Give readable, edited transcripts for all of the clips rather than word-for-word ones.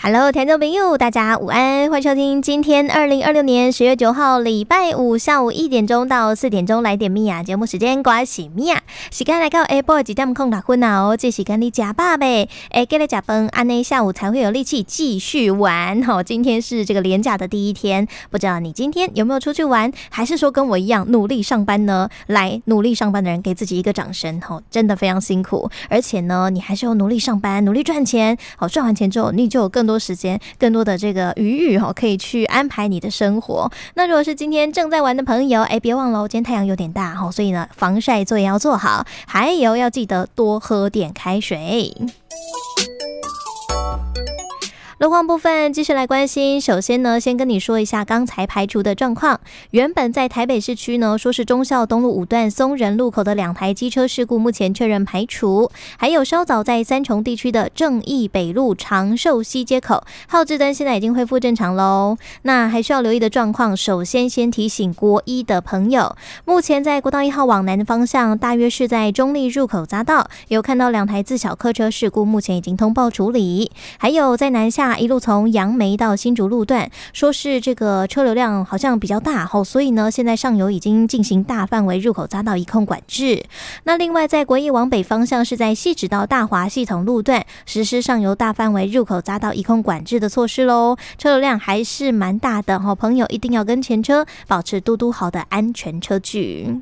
Hello， 听众朋友，大家午安，欢迎收听今天2026年10月9号礼拜五下午1点钟到4点钟来点米啊，节目时间我是米啊，时间来到下晡1点06分哦，这时间你吃饱没？记得吃饭，安内下午才会有力气继续玩。今天是这个连假的第一天，不知道你今天有没有出去玩，还是说跟我一样努力上班呢？来，努力上班的人给自己一个掌声，真的非常辛苦，而且呢，你还是要努力上班，努力赚钱，赚完钱之后，你就有更多时间，更多的这个余裕可以去安排你的生活。那如果是今天正在玩的朋友，别忘了今天太阳有点大，所以呢防晒作业要做好，还有要记得多喝点开水。路况部分继续来关心，首先呢，先跟你说一下刚才排除的状况。原本在台北市区呢，说是忠孝东路5段松仁路口的2台机车事故，目前确认排除。还有稍早在三重地区的正义北路长寿西街口，号志灯现在已经恢复正常喽。那还需要留意的状况，首先提醒国一的朋友，目前在国道1号往南的方向，大约是在中立入口匝道，有看到2台自小客车事故，目前已经通报处理。还有在南下一路从杨梅到新竹路段，说是这个车流量好像比较大，所以呢，现在上游已经进行大范围入口匝道一控管制。那另外在国一往北方向，是在汐止到大华系统路段实施上游大范围入口匝道一控管制的措施咯，车流量还是蛮大的，朋友一定要跟前车保持嘟嘟好的安全车距。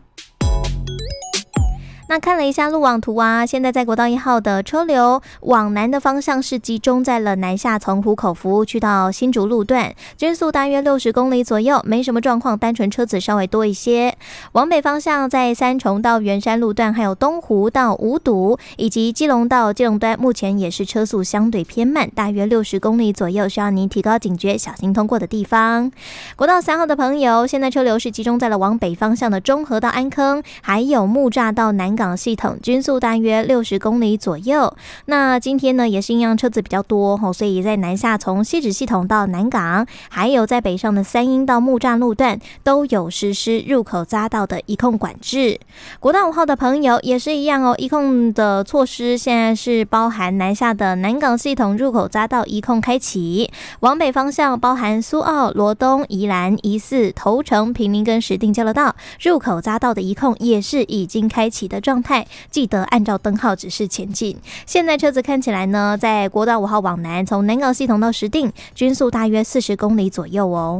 那看了一下路网图啊，现在在国道1号的车流往南的方向是集中在了南下从湖口服务区到新竹路段，均速大约60公里左右，没什么状况，单纯车子稍微多一些。往北方向在三重到圆山路段，还有东湖到五堵以及基隆到基隆端，目前也是车速相对偏慢，大约60公里左右，需要您提高警觉，小心通过的地方。国道3号的朋友，现在车流是集中在了往北方向的中和到安坑，还有木栅到南港系统，均速大约60公里左右。那今天呢，也是一样车子比较多，所以在南下从汐止系统到南港，还有在北上的三鶯到木栅路段，都有实施入口匝道的一控管制。国道5号的朋友也是一样哦，一控的措施现在是包含南下的南港系统入口匝道一控开启，往北方向包含苏澳、罗东、宜兰、宜四、头城、坪林跟石碇交流道入口匝道的一控也是已经开启的状态，记得按照灯号指示前进。现在车子看起来呢，在国道5号往南，从南港系统到石碇，均速大约40公里左右哦。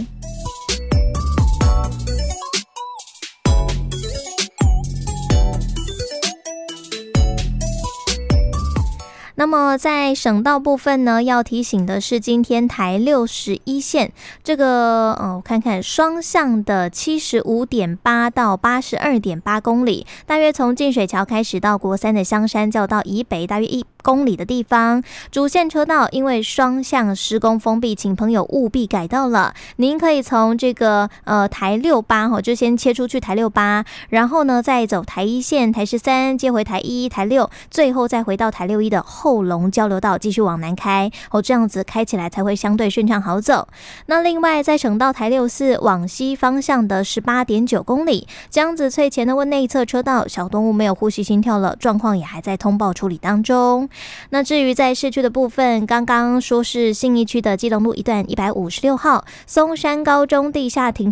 那么在省道部分呢，要提醒的是，今天台61线这个我看看双向的 75.8 到 82.8 公里，大约从净水桥开始到国三的香山交流道以北大约1公里的地方，主线车道因为双向施工封闭，请朋友务必改道了。您可以从这个台68就先切出去台68，然后呢再走台1线、台13，接回台1、台6，最后再回到台61的后龙交流道继续往南开，这样子开起来才会相对顺畅好走。那另外在省道台64往西方向的 18.9 公里，江子翠前的内侧车道小动物没有呼吸心跳了，状况也还在通报处理当中。那至于在市区的部分，刚刚说是信义区的基隆路一段156号松山高中地下停车